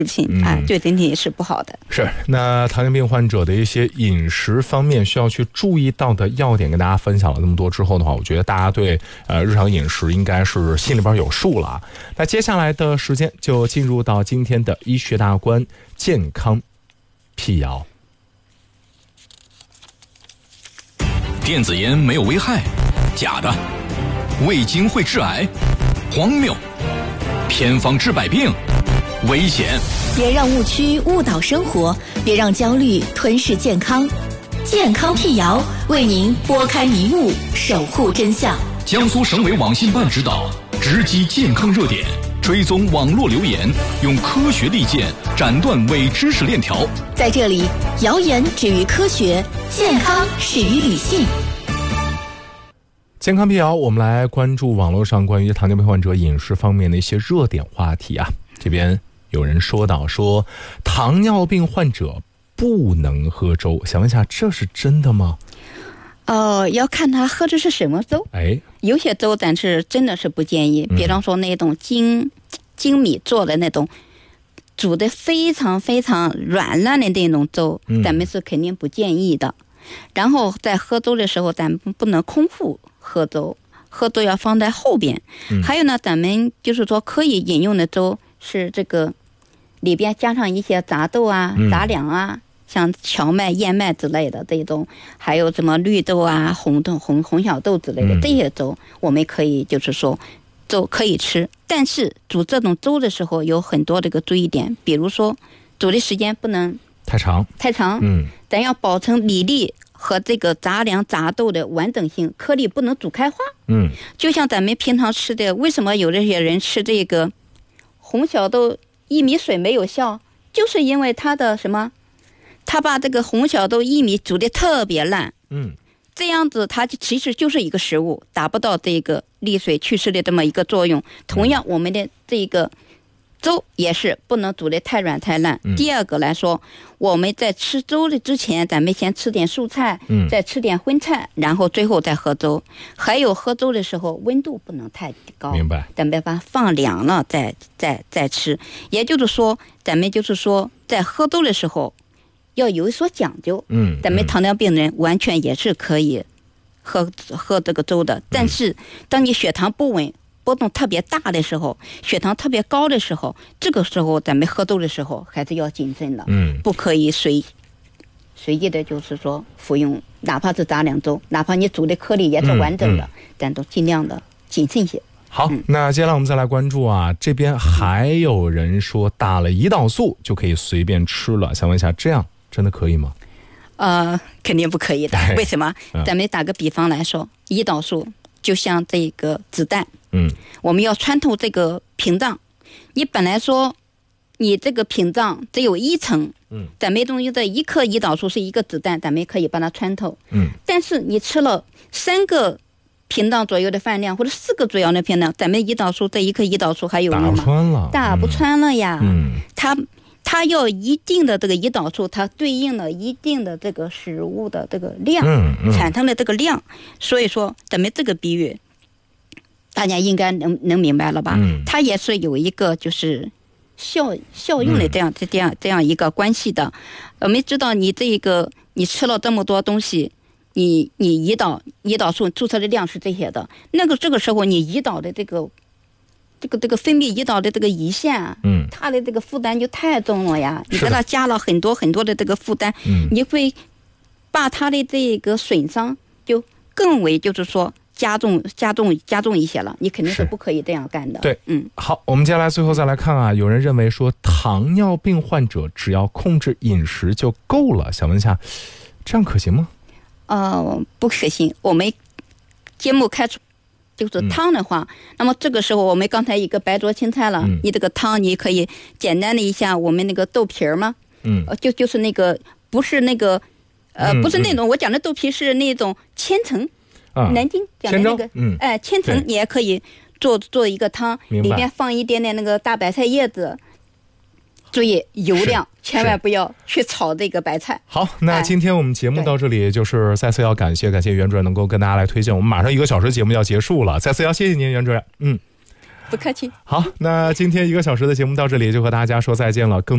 品对身体是不好的。 是，那糖尿病患者的一些饮食方面需要去注意到的要点，跟大家分享了那么多之后的话，我觉得大家对日常饮食应该是心里边有数了。那接下来的时间就进入到今天的医学大观健康辟谣。 电子烟没有危害，假的；味精会致癌，荒谬；偏方治百病，危险。 别让误区误导生活，别让焦虑吞噬健康。健康辟谣为您拨开迷雾，守护真相。 江苏省委网信办指导，直击健康热点，追踪网络留言，用科学利剑斩断伪知识链条。 在这里，谣言止于科学，健康始于理性。 健康辟谣，我们来关注网络上关于糖尿病患者饮食方面的一些热点话题啊。这边有人说到说糖尿病患者不能喝粥，想问一下，这是真的吗？ 要看他喝的是什么粥。有些粥咱是真的是不建议，比方说那种精米做的那种煮的非常非常软烂的那种粥，咱们是肯定不建议的。然后在喝粥的时候，咱们不能空腹喝粥，喝粥要放在后边。还有呢，咱们就是说可以饮用的粥是这个里边加上一些杂豆啊、杂粮啊，像荞麦、燕麦之类的这种，还有什么绿豆啊、红小豆之类的这些粥，我们可以就是说粥可以吃。但是煮这种粥的时候有很多这个注意点，比如说煮的时间不能太长，咱要保证米粒和这个杂粮杂豆的完整性，颗粒不能煮开花。就像咱们平常吃的，为什么有这些人吃这个红小豆薏米水没有效，就是因为它的什么，他把这个红小豆薏米煮的特别烂。这样子它其实就是一个食物，达不到这个利水祛湿的这么一个作用。同样我们的这个粥也是不能煮的太软太烂。第二个来说，我们在吃粥的之前，咱们先吃点蔬菜，再吃点荤菜，然后最后再喝粥。还有喝粥的时候温度不能太高， 明白？ 咱们把它放凉了再吃。也就是说，咱们就是说在喝粥的时候要有所讲究。咱们糖尿病人完全也是可以喝这个粥的。但是当你血糖不稳、波动特别大的时候，血糖特别高的时候，这个时候咱们喝粥的时候还是要谨慎的。不可以随意的就是说服用，哪怕是杂粮粥，哪怕你煮的颗粒也是完整的，但都尽量的谨慎些。 好，那接下来我们再来关注啊，这边还有人说打了胰岛素就可以随便吃了，想问一下，这样真的可以吗？ 肯定不可以的。为什么？咱们打个比方来说，胰岛素就像这个子弹，我们要穿透这个屏障。你本来说你这个屏障只有一层，咱们中这一颗胰岛素是一个子弹，咱们可以把它穿透。但是你吃了3个屏障左右的饭量，或者4个左右的屏障，咱们胰岛素这一颗胰岛素还有用吗？打不穿了呀。它要一定的这个胰岛素，它对应了一定的这个食物的这个量，产生的这个量。所以说咱们这个比喻大家应该能明白了吧？它也是有一个就是效用的这样一个关系的。我们知道你这个你吃了这么多东西，你胰岛素注射的量是这些的，这个时候你胰岛的这个分泌胰岛的这个胰腺，它的这个负担就太重了呀。你给它加了很多很多的这个负担，你会把它的这个损伤就更为就是说加重一些了。你肯定是不可以这样干的。 对，好，我们接下来最后再来看啊，有人认为说糖尿病患者只要控制饮食就够了，想问一下，这样可行吗？ 不可行。我们节目开出就是汤的话，那么这个时候我们刚才一个白灼青菜了，你这个汤你可以简单的一下我们那个豆皮儿吗？就是那个不是那个不是那种我讲的豆皮，是那种千层，南京讲的那个千层，你也可以做一个汤，里面放一点点那个大白菜叶子。注意油量，千万不要去炒这个白菜。 好，那今天我们节目到这里，就是再次要感谢袁主任能够跟大家来推荐。我们马上1个小时节目要结束了，再次要谢谢您，袁主任。 不客气。 好，那今天1个小时的节目到这里就和大家说再见了。